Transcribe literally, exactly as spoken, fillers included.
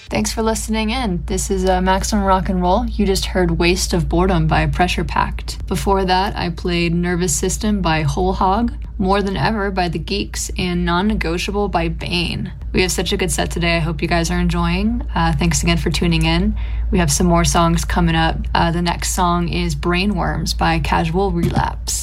Thanks for listening in. This is uh, Maximum Rock and Roll. You just heard Waste of Boredom by Pressure Pact. Before that, I played Nervous System by Whole Hog, More Than Ever by The Geeks, and Non-Negotiable by Bane. We have such a good set today. I hope you guys are enjoying. Uh, thanks again for tuning in. We have some more songs coming up. Uh, the next song is Brainworms by Casual Relapse.